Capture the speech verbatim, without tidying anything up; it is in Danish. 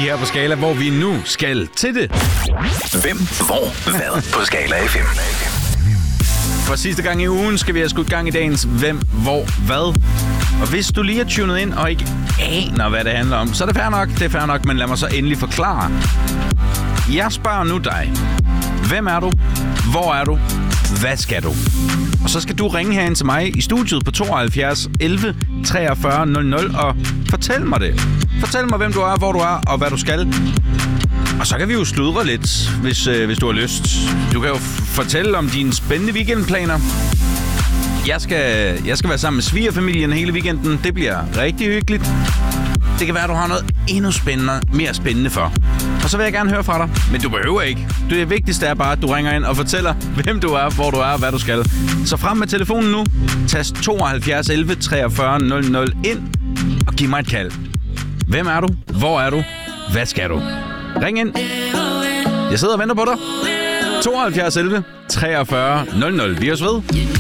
her på Skala, hvor vi nu skal til det. Hvem, hvor, hvad på Skala F M. For sidste gang i ugen skal vi have skudt gang i dagens Hvem, hvor, hvad. Og hvis du lige er tunet ind og ikke aner, hvad det handler om, så er det fair nok. Det er fair nok, men lad mig så endelig forklare. Jeg spørger nu dig. Hvem er du? Hvor er du? Hvad skal du? Og så skal du ringe herind til mig i studiet på tooghalvfjerds elleve treogfyrre nul nul og fortæl mig det. Fortæl mig, hvem du er, hvor du er og hvad du skal. Og så kan vi jo sludre lidt, hvis, øh, hvis du har lyst. Du kan jo f- fortælle om dine spændende weekendplaner. Jeg skal, jeg skal være sammen med svigerfamilien hele weekenden. Det bliver rigtig hyggeligt. Det kan være, at du har noget endnu spændende, mere spændende for. Og så vil jeg gerne høre fra dig. Men du behøver ikke. Det vigtigste er bare, at du ringer ind og fortæller, hvem du er, hvor du er og hvad du skal. Så frem med telefonen nu. Tast tooghalvfjerds elleve treogfyrre nul nul ind og giv mig et kald. Hvem er du? Hvor er du? Hvad skal du? Ring ind. Jeg sidder og venter på dig. tooghalvfjerds elleve treogfyrre nul nul. Vi høres ved.